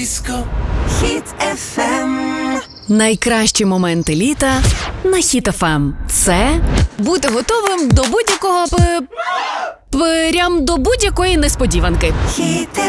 Хіт FM. Найкращі моменти літа на Хіт FM. Це бути готовим до будь-якого прям до будь-якої несподіванки. Хіт